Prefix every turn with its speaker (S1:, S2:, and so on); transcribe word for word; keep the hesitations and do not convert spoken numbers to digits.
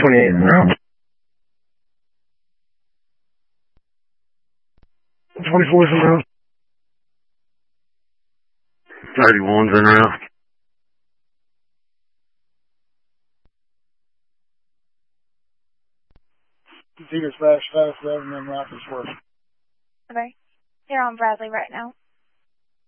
S1: twenty-eight in route. twenty-four's in route. thirty-one's in route.
S2: Peter's fast, fast, rather than Rocket's work.
S3: Okay. You're on Bradley right now.